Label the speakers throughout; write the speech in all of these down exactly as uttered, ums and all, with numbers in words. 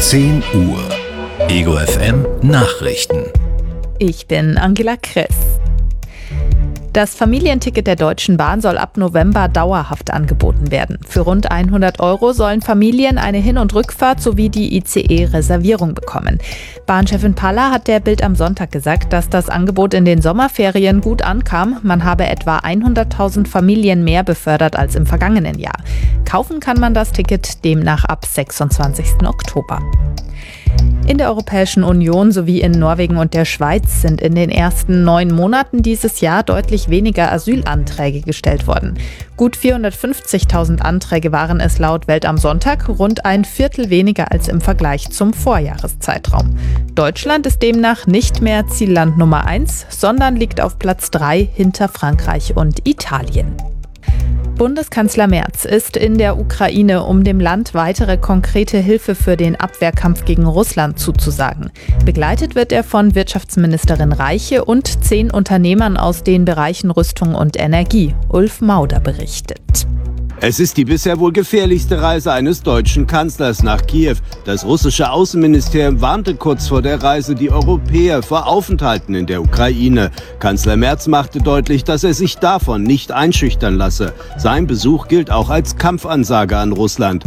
Speaker 1: zehn Uhr. Ego F M Nachrichten.
Speaker 2: Ich bin Angela Kress. Das Familienticket der Deutschen Bahn soll ab November dauerhaft angeboten werden. Für rund hundert Euro sollen Familien eine Hin- und Rückfahrt sowie die I C E-Reservierung bekommen. Bahnchefin Palla hat der Bild am Sonntag gesagt, dass das Angebot in den Sommerferien gut ankam. Man habe etwa hunderttausend Familien mehr befördert als im vergangenen Jahr. Kaufen kann man das Ticket demnach ab sechsundzwanzigsten Oktober. In der Europäischen Union sowie in Norwegen und der Schweiz sind in den ersten neun Monaten dieses Jahr deutlich weniger Asylanträge gestellt worden. Gut vierhundertfünfzigtausend Anträge waren es laut Welt am Sonntag, rund ein Viertel weniger als im Vergleich zum Vorjahreszeitraum. Deutschland ist demnach nicht mehr Zielland Nummer eins, sondern liegt auf Platz drei hinter Frankreich und Italien. Bundeskanzler Merz ist in der Ukraine, um dem Land weitere konkrete Hilfe für den Abwehrkampf gegen Russland zuzusagen. Begleitet wird er von Wirtschaftsministerin Reiche und zehn Unternehmern aus den Bereichen Rüstung und Energie. Ulf Mauder berichtet.
Speaker 3: Es ist die bisher wohl gefährlichste Reise eines deutschen Kanzlers nach Kiew. Das russische Außenministerium warnte kurz vor der Reise die Europäer vor Aufenthalten in der Ukraine. Kanzler Merz machte deutlich, dass er sich davon nicht einschüchtern lasse. Sein Besuch gilt auch als Kampfansage an Russland.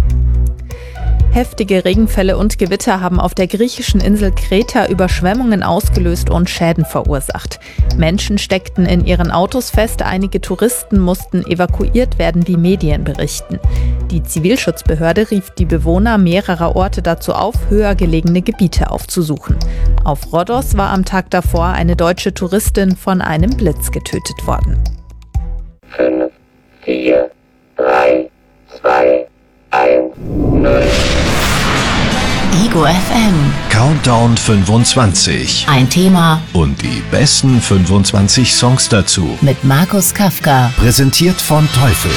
Speaker 2: Heftige Regenfälle und Gewitter haben auf der griechischen Insel Kreta Überschwemmungen ausgelöst und Schäden verursacht. Menschen steckten in ihren Autos fest, einige Touristen mussten evakuiert werden, wie Medien berichten. Die Zivilschutzbehörde rief die Bewohner mehrerer Orte dazu auf, höher gelegene Gebiete aufzusuchen. Auf Rhodos war am Tag davor eine deutsche Touristin von einem Blitz getötet worden.
Speaker 4: fünf, vier, drei, zwei, eins, null.
Speaker 5: Ego F M.
Speaker 1: Countdown fünfundzwanzig.
Speaker 5: Ein Thema
Speaker 1: Und die besten fünfundzwanzig Songs dazu.
Speaker 5: mit Markus Kafka.
Speaker 1: Präsentiert von Teufel.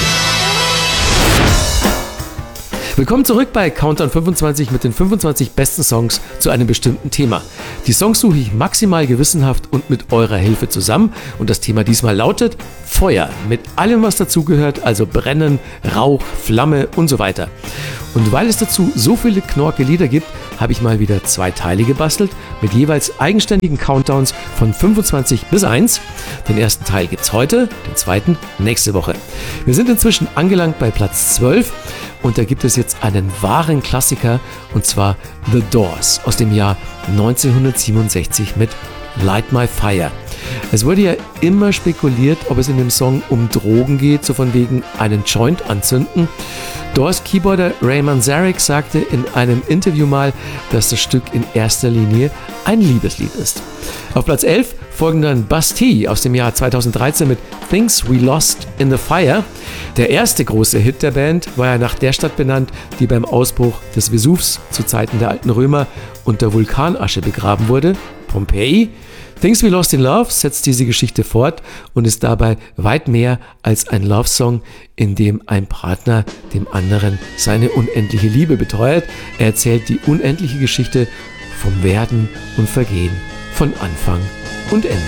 Speaker 6: Willkommen zurück bei Countdown fünfundzwanzig mit den fünfundzwanzig besten Songs zu einem bestimmten Thema. Die Songs suche ich maximal gewissenhaft und mit eurer Hilfe zusammen. Und das Thema diesmal lautet Feuer. Mit allem, was dazugehört, also Brennen, Rauch, Flamme und so weiter. Und weil es dazu so viele knorke Lieder gibt, habe ich mal wieder zwei Teile gebastelt mit jeweils eigenständigen Countdowns von fünfundzwanzig bis eins. Den ersten Teil gibt's heute, den zweiten nächste Woche. Wir sind inzwischen angelangt bei Platz zwölf und da gibt es jetzt einen wahren Klassiker und zwar The Doors aus dem Jahr neunzehnhundertsiebenundsechzig mit Light My Fire. Es wurde ja immer spekuliert, ob es in dem Song um Drogen geht, so von wegen einen Joint anzünden. Doors-Keyboarder Ray Manzarek sagte in einem Interview mal, dass das Stück in erster Linie ein Liebeslied ist. Auf Platz elf folgen dann Bastille aus dem Jahr zweitausenddreizehn mit Things We Lost in the Fire. Der erste große Hit der Band war ja nach der Stadt benannt, die beim Ausbruch des Vesuvs zu Zeiten der alten Römer unter Vulkanasche begraben wurde, Pompeji. Things We Lost in Love setzt diese Geschichte fort und ist dabei weit mehr als ein Love-Song, in dem ein Partner dem anderen seine unendliche Liebe beteuert. Er erzählt die unendliche Geschichte vom Werden und Vergehen, von Anfang und Ende.